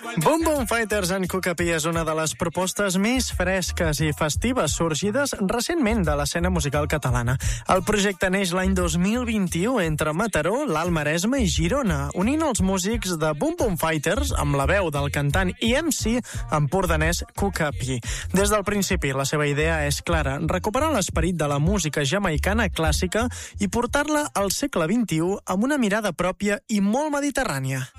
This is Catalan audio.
Boom Boom Fighters en Cucapí és una de les propostes més fresques i festives sorgides recentment de l'escena musical catalana. El projecte neix l'any 2021 entre Mataró, l'Alt Maresme i Girona, unint els músics de Boom Boom Fighters amb la veu del cantant i MC empordanès Cucapí. Des del principi, la seva idea és clara, recuperar l'esperit de la música jamaicana clàssica i portar-la al segle XXI amb una mirada pròpia i molt mediterrània.